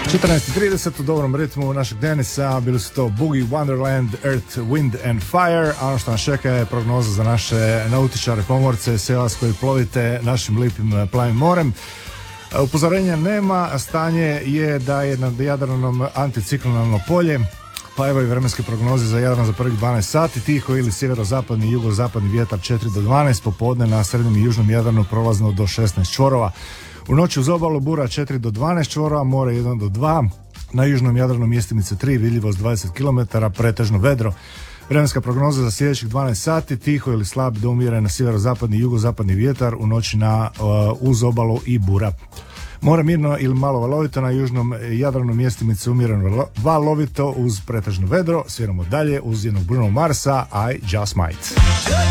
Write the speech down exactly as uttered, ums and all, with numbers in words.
četrnaest i trideset u dobrom ritmu našeg Denisa, bili su to Boogie Wonderland, Earth, Wind and Fire, a ono što nas čeka je prognoza za naše nautičare, pomorce, sve vas koji plovite našim lipim plavim morem. Upozorenja nema, stanje je da je nad Jadranom anticiklonalno polje, pa evo i vremenske prognoze za Jadran za prvih dvanaest sati, tiho ili sjeverozapadni i jugozapadni vjetar četiri do dvanaest, popodne na srednjem i južnom Jadranu prolazno do šesnaest čvorova. U noći uz obalu bura četiri do dvanaest čvorova, more jedan do dva, na južnom Jadranu mjestimice tri, vidljivost dvadeset kilometara, pretežno vedro. Vremenska prognoza za sljedećih dvanaest sati, tiho ili slab do umjeren sjeverozapadni i jugozapadni vjetar, u noći na uh, uz obalu i bura. More mirno ili malo valovito, na južnom Jadranu mjestimice umjereno valovito uz pretežno vedro. Sviramo dalje uz jednog Bruno Marsa, I Just Might.